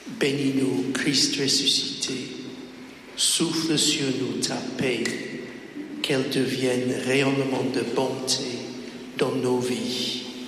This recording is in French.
Bénis-nous, Christ ressuscité. Souffle sur nous ta paix, qu'elle devienne rayonnement de bonté dans nos vies.